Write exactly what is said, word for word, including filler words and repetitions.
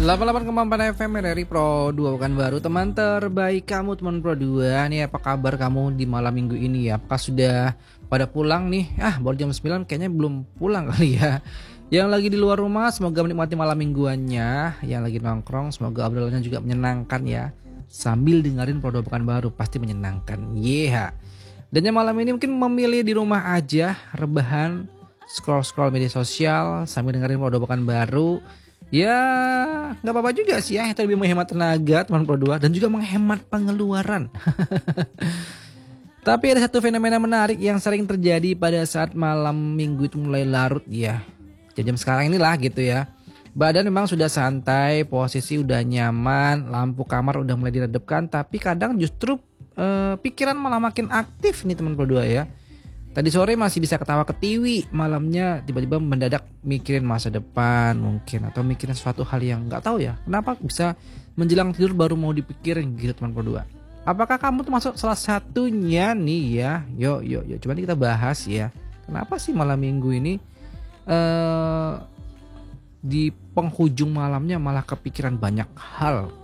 delapan puluh delapan koma empat F M R R I Pro dua bukan baru, teman terbaik kamu, teman Pro dua. Nih apa kabar kamu di malam minggu ini ya? Apakah sudah pada pulang nih? Ah, baru jam sembilan kayaknya belum pulang kali ya. Yang lagi di luar rumah semoga menikmati malam mingguannya. Yang lagi nongkrong semoga obrolannya juga menyenangkan ya. Sambil dengerin Pro dua bukan baru pasti menyenangkan. Yeah. Dan yang malam ini mungkin memilih di rumah aja, rebahan, scroll-scroll media sosial sambil dengerin Pro dua bukan baru. Ya nggak apa-apa juga sih ya, itu lebih menghemat tenaga teman Pro dua dan juga menghemat pengeluaran. Tapi ada satu fenomena menarik yang sering terjadi pada saat malam minggu itu mulai larut ya. Jam-jam sekarang inilah gitu ya. Badan memang sudah santai, posisi udah nyaman, lampu kamar udah mulai diredupkan, tapi kadang justru eh, pikiran malah makin aktif nih teman Pro dua ya. Tadi sore masih bisa ketawa ketiwi, malamnya tiba-tiba mendadak mikirin masa depan mungkin, atau mikirin suatu hal yang nggak tahu ya. Kenapa bisa menjelang tidur baru mau dipikirin gitu teman Pro dua. Apakah kamu termasuk salah satunya nih ya? Yuk yuk yuk, coba kita bahas ya. Kenapa sih malam minggu ini eh di penghujung malamnya malah kepikiran banyak hal?